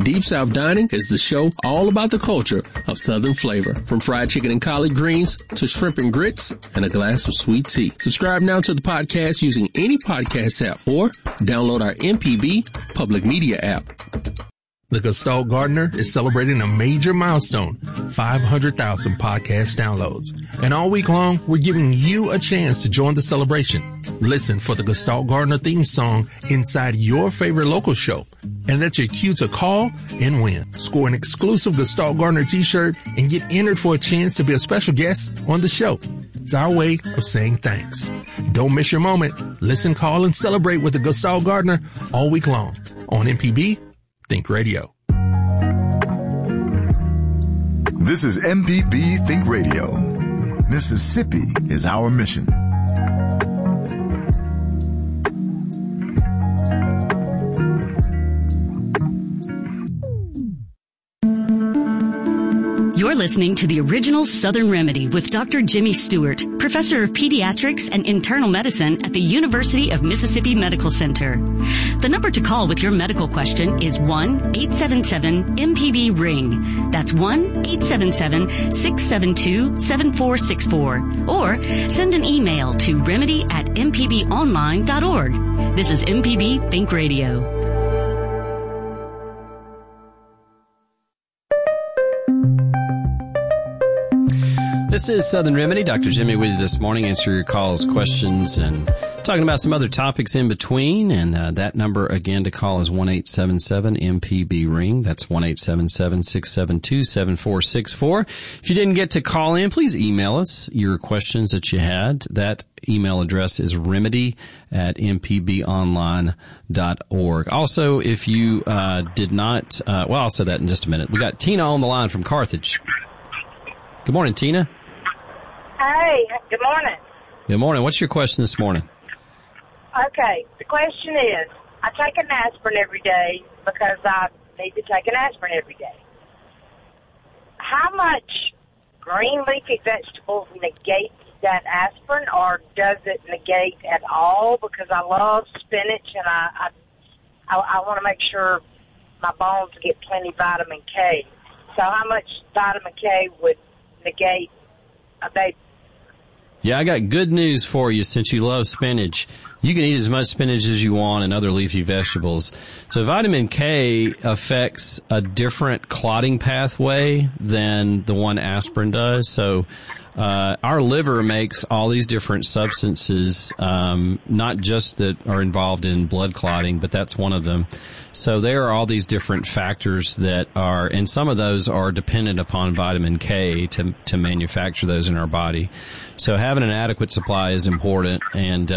Deep South Dining is the show all about the culture of Southern flavor, from fried chicken and collard greens to shrimp and grits and a glass of sweet tea. Subscribe now to the podcast using any podcast app or download our MPB public media app. The Gestalt Gardener is celebrating a major milestone, 500,000 podcast downloads. And all week long, we're giving you a chance to join the celebration. Listen for the Gestalt Gardener theme song inside your favorite local show. And that's your cue to call and win. Score an exclusive Gestalt Gardener t-shirt and get entered for a chance to be a special guest on the show. It's our way of saying thanks. Don't miss your moment. Listen, call, and celebrate with the Gestalt Gardener all week long on MPB Think Radio. This is MPB Think Radio. Mississippi is our mission. You're listening to the original Southern Remedy with Dr. Jimmy Stewart, Professor of Pediatrics and Internal Medicine at the University of Mississippi Medical Center. The number to call with your medical question is 1-877-MPB-RING. That's 1-877-672-7464. Or send an email to remedy@mpbonline.org. This is MPB Think Radio. This is Southern Remedy. Dr. Jimmy with you this morning, answer your calls, questions, and talking about some other topics in between. And that number again to call is 1-877-MPB-RING. That's 1-877-672-7464. If you didn't get to call in, please email us your questions that you had. That email address is remedy@mpbonline.org. Also, if you did not, I'll say that in just a minute. We got Tina on the line from Carthage. Good morning, Tina. Hey, good morning. Good morning. What's your question this morning? Okay, the question is, I take an aspirin every day because I need to take an aspirin every day. How much green leafy vegetables negate that aspirin, or does it negate at all? Because I love spinach, and I want to make sure my bones get plenty of vitamin K. So how much vitamin K would negate a baby? Yeah, I got good news for you since you love spinach. You can eat as much spinach as you want and other leafy vegetables. So vitamin K affects a different clotting pathway than the one aspirin does. So our liver makes all these different substances, not just that are involved in blood clotting, but that's one of them. So there are all these different factors that are, and some of those are dependent upon vitamin K to manufacture those in our body. So having an adequate supply is important, and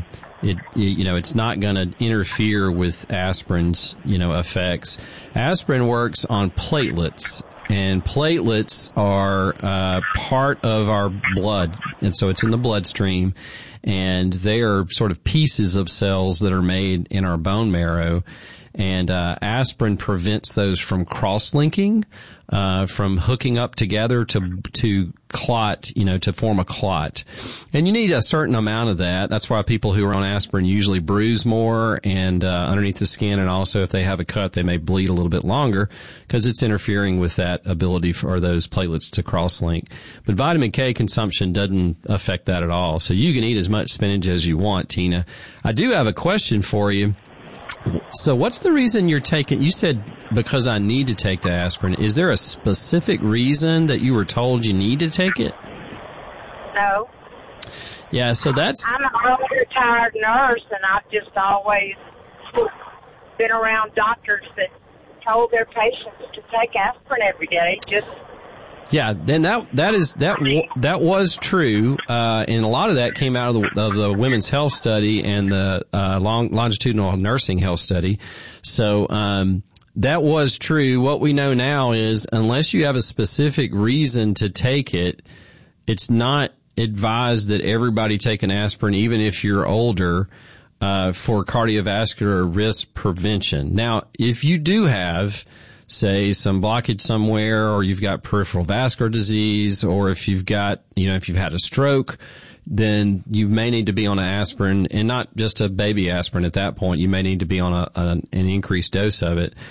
it's not going to interfere with aspirin's effects. Aspirin works on platelets. And platelets are part of our blood, and so it's in the bloodstream, and they are sort of pieces of cells that are made in our bone marrow. And aspirin prevents those from cross-linking, from hooking up together to clot, to form a clot. And you need a certain amount of that. That's why people who are on aspirin usually bruise more and underneath the skin, and also if they have a cut, they may bleed a little bit longer because it's interfering with that ability for those platelets to cross-link. But vitamin K consumption doesn't affect that at all. So you can eat as much spinach as you want, Tina. I do have a question for you. So what's the reason you're taking, you said because I need to take the aspirin. Is there a specific reason that you were told you need to take it? No. Yeah, so that's... I'm an old retired nurse, and I've just always been around doctors that told their patients to take aspirin every day. Yeah, then that was true, and a lot of that came out of the Women's Health Study and the longitudinal nursing health study. So that was true. What we know now is unless you have a specific reason to take it, it's not advised that everybody take an aspirin, even if you're older, for cardiovascular risk prevention. Now, if you do have, say, some blockage somewhere, or you've got peripheral vascular disease, or if you've got, if you've had a stroke, then you may need to be on an aspirin, and not just a baby aspirin at that point. You may need to be on an increased dose of it.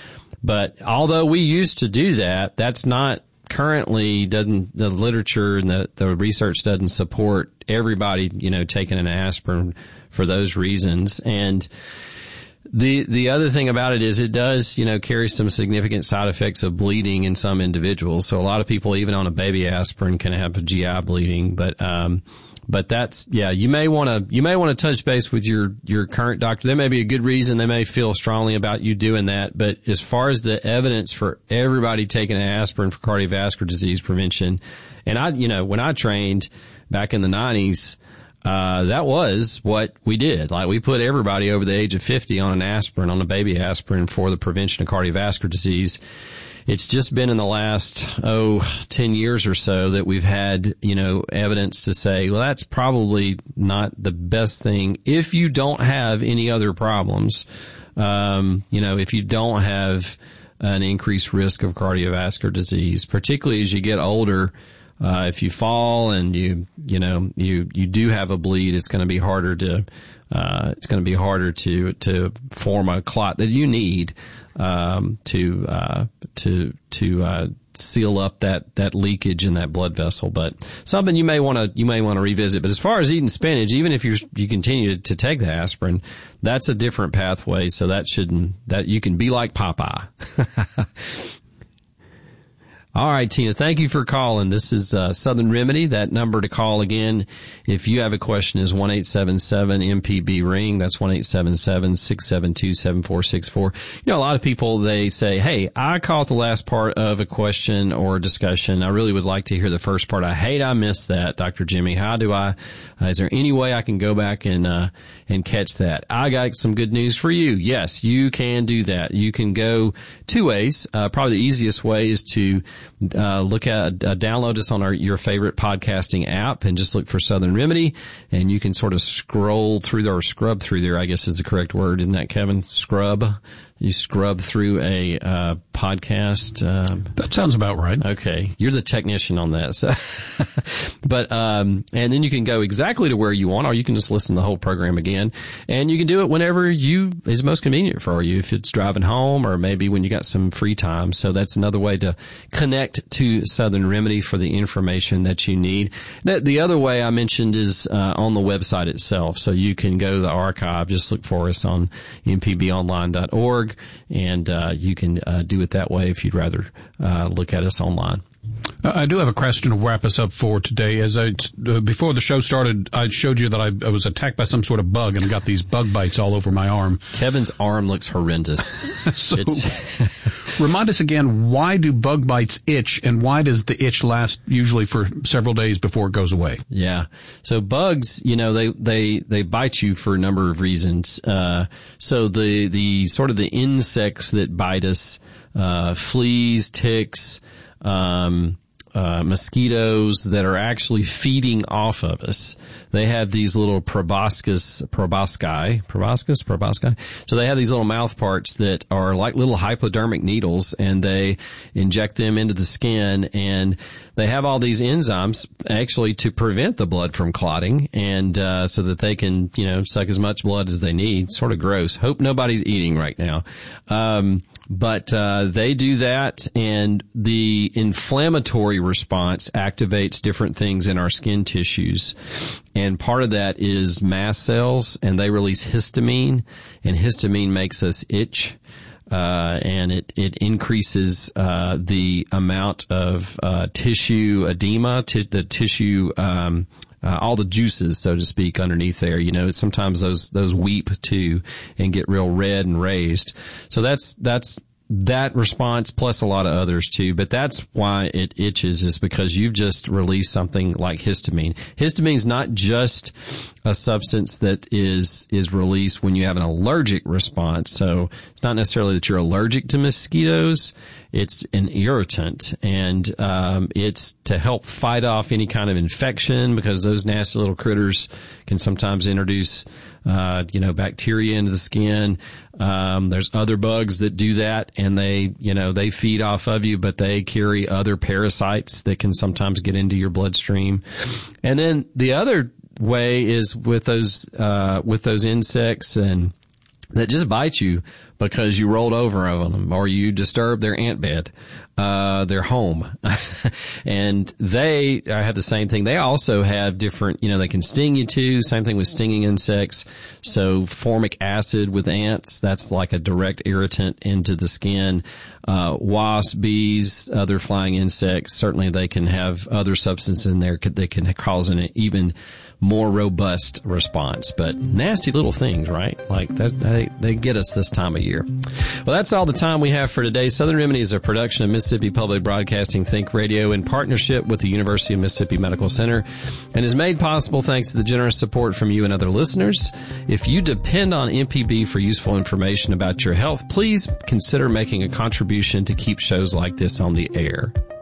But although we used to do that, that's not currently the literature and the research doesn't support everybody, taking an aspirin for those reasons. And the other thing about it is it does, carry some significant side effects of bleeding in some individuals. So a lot of people, even on a baby aspirin, can have a GI bleeding. But that's, you may want to touch base with your current doctor. There may be a good reason. They may feel strongly about you doing that. But as far as the evidence for everybody taking an aspirin for cardiovascular disease prevention, and when I trained back in the 90s, that was what we did. Like, we put everybody over the age of 50 on an aspirin, on a baby aspirin for the prevention of cardiovascular disease. It's just been in the last, 10 years or so that we've had, evidence to say, well, that's probably not the best thing if you don't have any other problems. If you don't have an increased risk of cardiovascular disease, particularly as you get older. If you fall and you do have a bleed, it's going to be harder to form a clot that you need, to seal up that leakage in that blood vessel. But something you may want to revisit. But as far as eating spinach, even if you continue to take the aspirin, that's a different pathway. So that you can be like Popeye. All right, Tina, thank you for calling. This is Southern Remedy. That number to call again, if you have a question, is 1-877-MPB-RING. That's 1-877-672-7464. A lot of people, they say, hey, I caught the last part of a question or a discussion. I really would like to hear the first part. I hate I missed that, Dr. Jimmy. How do is there any way I can go back and catch that? I got some good news for you. Yes, you can do that. You can go two ways. Probably the easiest way is to download us on your favorite podcasting app and just look for Southern Remedy, and you can sort of scroll through there, or scrub through there, I guess is the correct word. Isn't that, Kevin? Scrub. You scrub through a podcast. That sounds about right. Okay. You're the technician on that. So, but, and then you can go exactly to where you want, or you can just listen to the whole program again. And you can do it whenever is most convenient for you, if it's driving home or maybe when you got some free time. So that's another way to connect to Southern Remedy for the information that you need. The other way I mentioned is on the website itself. So you can go to the archive, just look for us on mpbonline.org. And you can do it that way if you'd rather look at us online. I do have a question to wrap us up for today. As before the show started, I showed you that I was attacked by some sort of bug, and I got these bug bites all over my arm. Kevin's arm looks horrendous. So, remind us again, why do bug bites itch, and why does the itch last usually for several days before it goes away? Yeah. So bugs, they bite you for a number of reasons. So the sort of the insects that bite us, fleas, ticks, mosquitoes that are actually feeding off of us. They have these little proboscis. So they have these little mouth parts that are like little hypodermic needles, and they inject them into the skin, and they have all these enzymes actually to prevent the blood from clotting, and so that they can, suck as much blood as they need. Sort of gross. Hope nobody's eating right now. But they do that, and the inflammatory response activates different things in our skin tissues. And part of that is mast cells, and they release histamine, and histamine makes us itch. And it increases the amount of tissue edema, the tissue all the juices, so to speak, underneath there. Sometimes those weep too and get real red and raised. So that's that response plus a lot of others too. But that's why it itches, is because you've just released something like histamine. Histamine is not just a substance that is released when you have an allergic response. So it's not necessarily that you're allergic to mosquitoes. It's an irritant, and it's to help fight off any kind of infection, because those nasty little critters can sometimes introduce bacteria into the skin. There's other bugs that do that, and they feed off of you, but they carry other parasites that can sometimes get into your bloodstream. And then the other way is with those insects and that just bite you. because you rolled over on them or you disturbed their ant bed, their home. And they have the same thing. They also have different, they can sting you too. Same thing with stinging insects. So formic acid with ants, that's like a direct irritant into the skin. Wasps, bees, other flying insects, certainly they can have other substances in there that can cause an even more robust response, but nasty little things, right? Like that, they get us this time of year. Well, that's all the time we have for today. Southern Remedy is a production of Mississippi Public Broadcasting Think Radio in partnership with the University of Mississippi Medical Center, and is made possible thanks to the generous support from you and other listeners. If you depend on MPB for useful information about your health, please consider making a contribution to keep shows like this on the air.